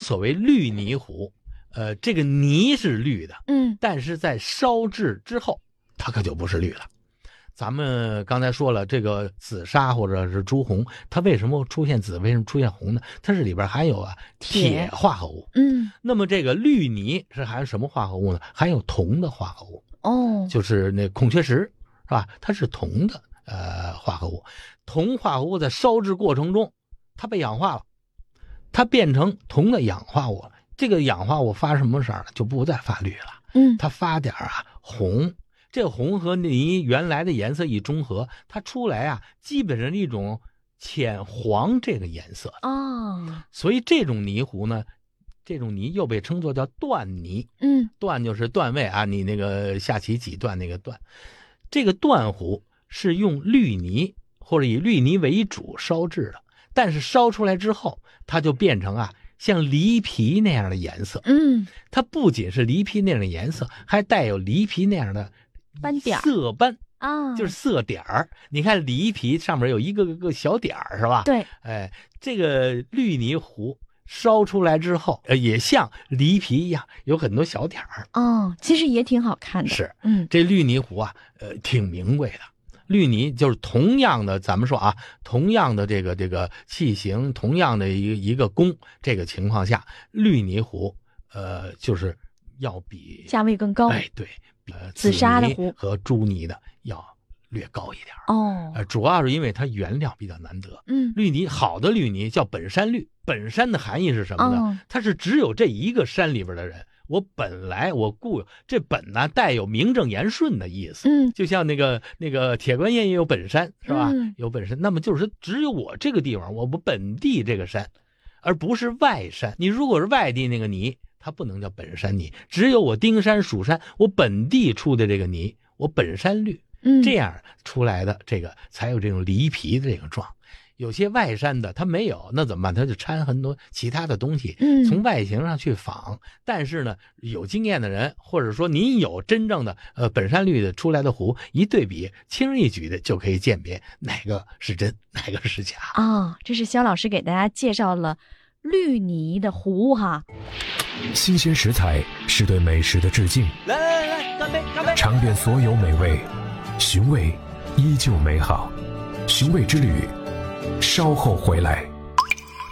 所谓绿泥壶，这个泥是绿的，但是在烧制之后，它可就不是绿了。咱们刚才说了，这个紫砂或者是朱红，它为什么出现紫，为什么出现红呢？它是里边含有铁化合物。那么这个绿泥是含有什么化合物呢？含有铜的化合物。就是那孔雀石，是吧？它是铜的化合物。铜化合物在烧制过程中，它被氧化了，它变成铜的氧化物了。这个氧化物发什么色呢？就不再发绿了。它发点红。这个红和泥原来的颜色一中和，它出来基本上是一种浅黄这个颜色。所以这种泥壶呢，这种泥又被称作叫段泥。段就是段位你那个下棋几段那个段。这个段壶是用绿泥或者以绿泥为主烧制的，但是烧出来之后，它就变成像梨皮那样的颜色。它不仅是梨皮那样的颜色，还带有梨皮那样的斑点色斑就是色点儿。你看梨皮上面有一个个小点儿，是吧？ 对。 这个绿泥壶烧出来之后，也像梨皮一样有很多小点儿。 其实也挺好看的。 是。这绿泥壶挺名贵的。绿泥就是同样的，咱们说同样的这个器型，同样的一个工，这个情况下，绿泥壶就是要比价位更高。 对。 紫砂的壶和朱泥的要略高一点。主要是因为它原料比较难得。绿泥好的绿泥叫本山绿，本山的含义是什么呢？它是只有这一个山里边的人，我本来我固有这本呢带有名正言顺的意思。就像那个铁观音也有本山，是吧？有本山，那么就是只有我这个地方，我本地这个山，而不是外山。你如果是外地那个泥，它不能叫本山泥，只有我丁山蜀山我本地出的这个泥，我本山绿，这样出来的这个才有这种梨皮的这个状。有些外山的它没有，那怎么办？它就掺很多其他的东西，从外形上去仿。但是呢，有经验的人，或者说您有真正的本山绿的出来的壶，一对比，轻而易举的就可以鉴别哪个是真，哪个是假。 这是肖老师给大家介绍了绿泥的壶哈。 新鲜食材是对美食的致敬。 来，干杯！ 尝遍所有美味，寻味依旧美好。寻味之旅，稍后回来。